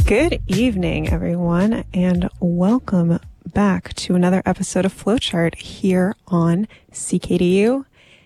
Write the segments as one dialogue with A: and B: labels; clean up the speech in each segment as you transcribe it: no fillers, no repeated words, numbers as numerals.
A: Good evening, everyone, and welcome back to another episode of Flowchart here on CKDU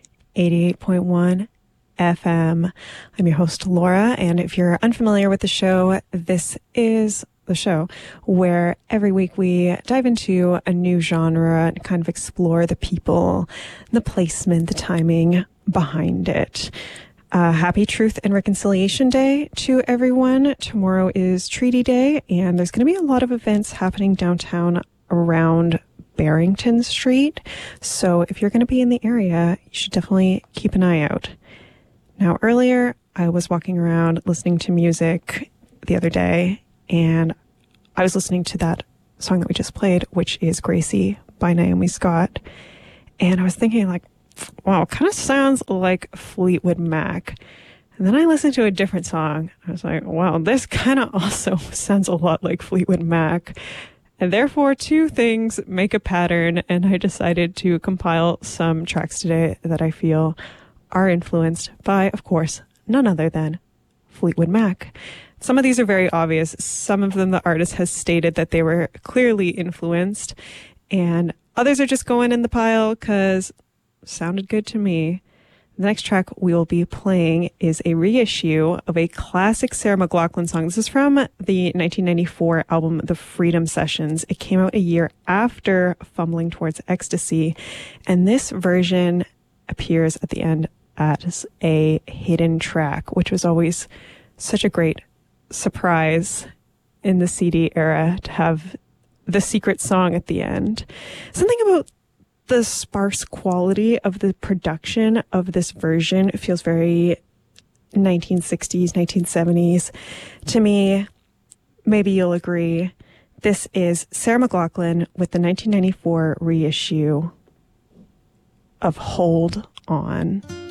A: 88.1 FM. I'm your host, Laura, and if you're unfamiliar with the show, this is the show where every week we dive into a new genre and kind of explore the people, the placement, the timing behind it. Happy Truth and Reconciliation Day to everyone. Tomorrow is Treaty Day, and there's going to be a lot of events happening downtown around Barrington Street. So if you're going to be in the area, you should definitely keep an eye out. Now, earlier, I was walking around listening to music the other day, and I was listening to that song that we just played, which is Gracie by Naomi Scott. And I was thinking, like, wow, it kind of sounds like Fleetwood Mac. And then I listened to a different song. I was like, wow, this kind of also sounds a lot like Fleetwood Mac. And therefore, two things make a pattern. And I decided to compile some tracks today that I feel are influenced by, of course, none other than Fleetwood Mac. Some of these are very obvious. Some of them, the artist has stated that they were clearly influenced. And others are just going in the pile because sounded good to me. The next track we will be playing is a reissue of a classic Sarah McLachlan song. This is from the 1994 album The Freedom Sessions. It came out a year after Fumbling Towards Ecstasy, and this version appears at the end as a hidden track, which was always such a great surprise in the CD era to have the secret song at the end. Something about the sparse quality of the production of this version feels very 1960s, 1970s to me. Maybe you'll agree. This is Sarah McLachlan with the 1994 reissue of Hold On.